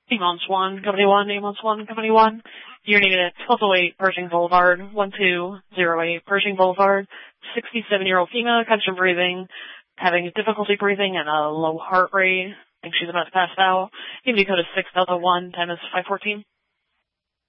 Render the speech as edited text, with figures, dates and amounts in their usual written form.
Amon Swan, Company 1, Amon Swan, Company 1. You're needed at 1208 Pershing Boulevard, 1208 Pershing Boulevard. 67-year-old female, conscious breathing, having difficulty breathing and a low heart rate. I think she's about to pass out. EMD code is 6 Delta 1, time is 5:14.